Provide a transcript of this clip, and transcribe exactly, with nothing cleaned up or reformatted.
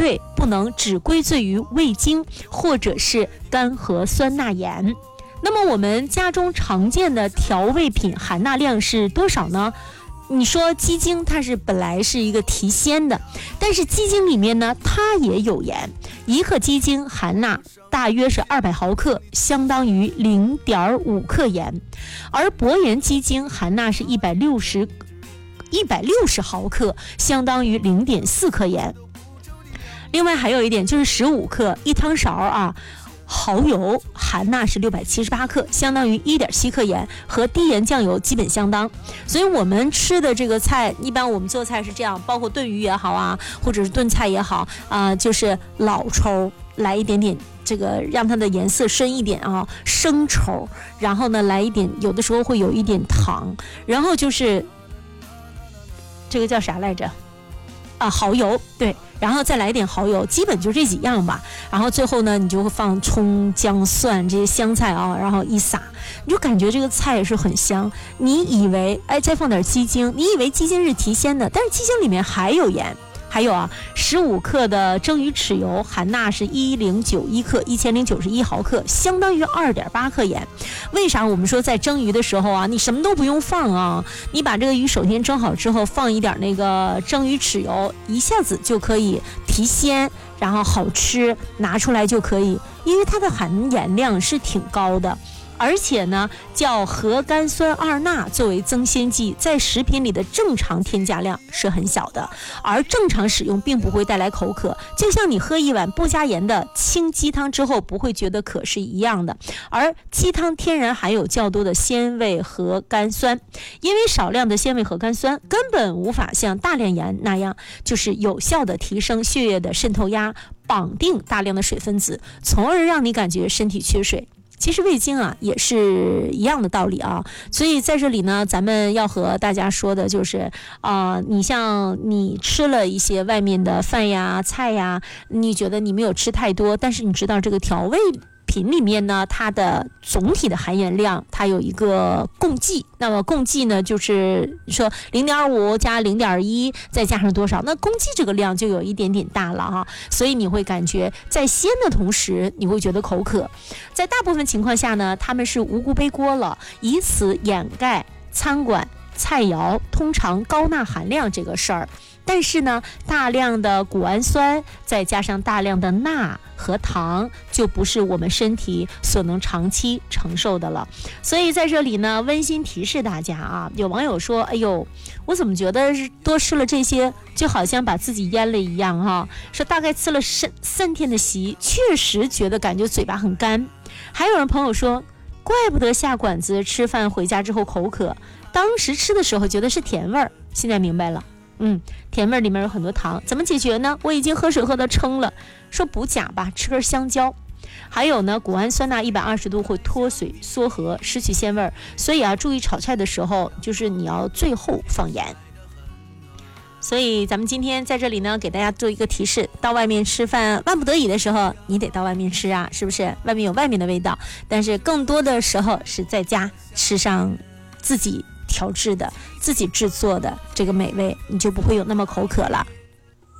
对不能只归罪于味精或者是甘核酸钠盐。那么我们家中常见的调味品含钠量是多少呢？你说鸡精它是本来是一个提鲜的，但是鸡精里面呢它也有盐，一克鸡精含钠大约是二百毫克，相当于 零点五克盐，而薄盐鸡精含钠是一百六十毫克，相当于 零点四克盐。另外还有一点就是十五克一汤勺啊蚝油含钠是六百七十八克，相当于 一点七克盐，和低盐酱油基本相当。所以我们吃的这个菜，一般我们做菜是这样，包括炖鱼也好啊，或者是炖菜也好啊、呃，就是老抽来一点点，这个让它的颜色深一点啊，生抽，然后呢来一点，有的时候会有一点糖，然后就是这个叫啥来着啊，蚝油，对，然后再来一点蚝油，基本就这几样吧。然后最后呢，你就会放葱、姜、蒜这些香菜啊，然后一撒，你就感觉这个菜也是很香。你以为哎，再放点鸡精，你以为鸡精是提鲜的，但是鸡精里面还有盐。还有啊，十五克的蒸鱼豉油含钠是一零九一克，一千零九十一毫克，相当于二点八克盐。为啥我们说在蒸鱼的时候啊，你什么都不用放啊，你把这个鱼首先蒸好之后，放一点那个蒸鱼豉油，一下子就可以提鲜，然后好吃，拿出来就可以，因为它的含盐量是挺高的。而且呢，叫核苷酸二钠作为增鲜剂，在食品里的正常添加量是很小的，而正常使用并不会带来口渴，就像你喝一碗不加盐的清鸡汤之后不会觉得渴是一样的。而鸡汤天然含有较多的鲜味核苷酸，因为少量的鲜味核苷酸根本无法像大量盐那样，就是有效的提升血液的渗透压，绑定大量的水分子，从而让你感觉身体缺水。其实味精啊也是一样的道理啊，所以在这里呢，咱们要和大家说的就是啊、呃，你像你吃了一些外面的饭呀、菜呀，你觉得你没有吃太多，但是你知道这个调味品里面呢，它的总体的含盐量它有一个共计，那么共计呢就是说 零点五 加 零点一 再加上多少，那共计这个量就有一点点大了哈，所以你会感觉在鲜的同时你会觉得口渴。在大部分情况下呢，他们是无故背锅了，以此掩盖餐馆菜肴通常高钠含量这个事儿。但是呢，大量的谷氨酸再加上大量的钠和糖，就不是我们身体所能长期承受的了。所以在这里呢，温馨提示大家啊，有网友说，哎呦，我怎么觉得多吃了这些就好像把自己淹了一样哈、啊？说大概吃了三三天的席，确实觉得感觉嘴巴很干。还有人朋友说，怪不得下馆子吃饭回家之后口渴，当时吃的时候觉得是甜味儿，现在明白了。嗯，甜味里面有很多糖，怎么解决呢？我已经喝水喝到撑了，说补钾吧，吃根香蕉。还有呢，谷氨酸钠一百二十度会脱水缩合，失去鲜味，所以啊，注意炒菜的时候，就是你要最后放盐。所以咱们今天在这里呢，给大家做一个提示：到外面吃饭，万不得已的时候，你得到外面吃啊，是不是？外面有外面的味道，但是更多的时候是在家吃上自己调制的、自己制作的这个美味，你就不会有那么口渴了。